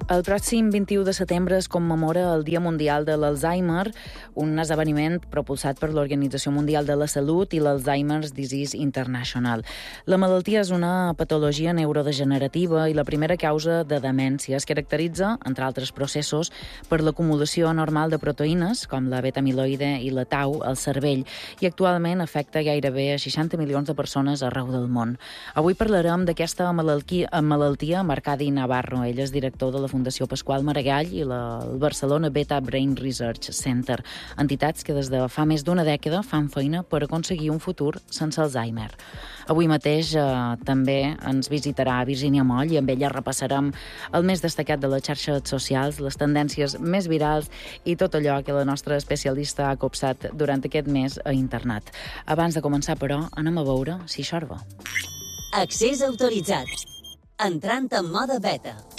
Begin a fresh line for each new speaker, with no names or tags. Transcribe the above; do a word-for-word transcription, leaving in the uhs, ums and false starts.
El pròxim vint-i-u de setembre es commemora el Dia Mundial de l'Alzheimer, un esdeveniment propulsat per l'Organització Mundial de la Salut i l'Alzheimer's Disease International. La malaltia és una patologia neurodegenerativa i la primera causa de demència. Es caracteritza, entre altres processos, per l'acumulació anormal de proteïnes, com la beta-amiloide i la tau, al cervell, i actualment afecta gairebé a seixanta milions de persones arreu del món. Avui parlarem d'aquesta malaltia amb Arcadi Navarro. Ell és director de la Fundació Pasqual Maragall i la, el Barcelona Beta Brain Research Center, entitats que des de fa més d'una dècada fan feina per aconseguir un futur sense Alzheimer. Avui mateix eh, també ens visitarà Virginia Moll i amb ella repassarem el més destacat de les xarxes socials, les tendències més virals i tot allò que la nostra especialista ha copsat durant aquest mes a internet. Abans de començar, però, anem a veure si xorba.
Accés autoritzat. Entrant en mode beta.